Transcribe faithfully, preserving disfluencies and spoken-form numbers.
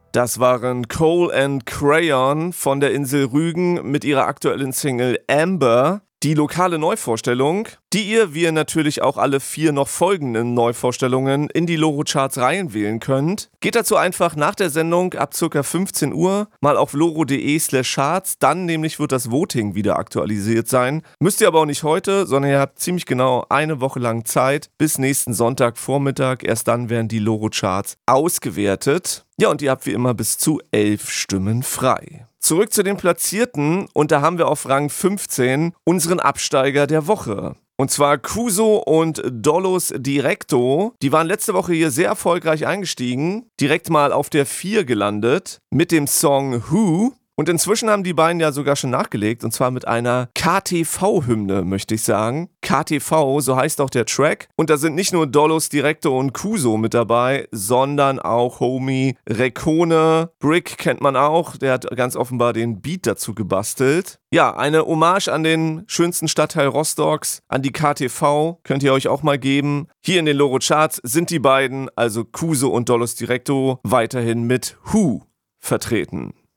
Das waren Cole and Crayon von der Insel Rügen mit ihrer aktuellen Single Amber. Die lokale Neuvorstellung, die ihr, wie ihr natürlich auch alle vier noch folgenden Neuvorstellungen in die Loro-Charts reinwählen könnt. Geht dazu einfach nach der Sendung ab ca. fünfzehn Uhr mal auf loro.de slash charts, dann nämlich wird das Voting wieder aktualisiert sein. Müsst ihr aber auch nicht heute, sondern ihr habt ziemlich genau eine Woche lang Zeit, bis nächsten Sonntagvormittag, erst dann werden die Loro-Charts ausgewertet. Ja, und ihr habt wie immer bis zu elf Stimmen frei. Zurück zu den Platzierten und da haben wir auf Rang fünfzehn unseren Absteiger der Woche. Und zwar Kuso und Dolos Directo. Die waren letzte Woche hier sehr erfolgreich eingestiegen, direkt mal auf der vier gelandet mit dem Song Who. Und inzwischen haben die beiden ja sogar schon nachgelegt, und zwar mit einer K T V-Hymne, möchte ich sagen. K T V, so heißt auch der Track. Und da sind nicht nur Dolos Directo und Kuso mit dabei, sondern auch Homie Rekone. Brick kennt man auch, der hat ganz offenbar den Beat dazu gebastelt. Ja, eine Hommage an den schönsten Stadtteil Rostocks, an die K T V, könnt ihr euch auch mal geben. Hier in den Loro-Charts sind die beiden, also Kuso und Dolos Directo, weiterhin mit Who vertreten.